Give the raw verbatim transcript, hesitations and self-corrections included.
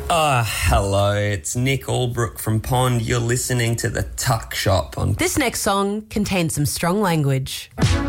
Ah, hello, it's Nick Albrook from Pond. You're listening to The Tuck Shop on... This next song contains some strong language.